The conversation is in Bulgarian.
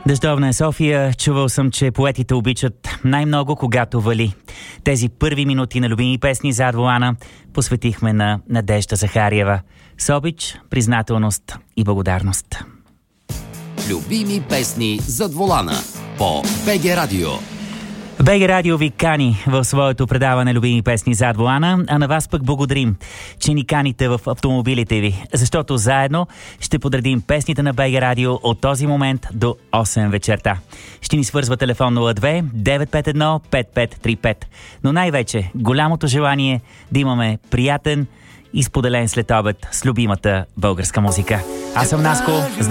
Дъждовна е София. Чувал съм, че поетите обичат най-много, когато вали. Тези първи минути на любими песни зад волана посветихме на Надежда Захариева. С обич, признателност и благодарност. Любими песни зад волана по БГ Радио. БГ Радио ви кани в своето предаване Любими песни зад волана, а на вас пък благодарим, че ни каните в автомобилите ви, защото заедно ще подредим песните на БГ Радио от този момент до 8 вечерта. Ще ни свързва телефон 02 951 5535, но най-вече голямото желание да имаме приятен и споделен след обед с любимата българска музика. Аз съм Наско.